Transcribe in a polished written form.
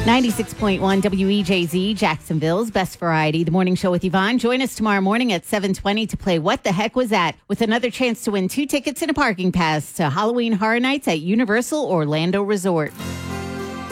96.1 WEJZ, Jacksonville's best variety. The morning show with Yvonne. Join us tomorrow morning at 7:20 to play What the Heck Was That? With another chance to win 2 tickets and a parking pass to Halloween Horror Nights at Universal Orlando Resort.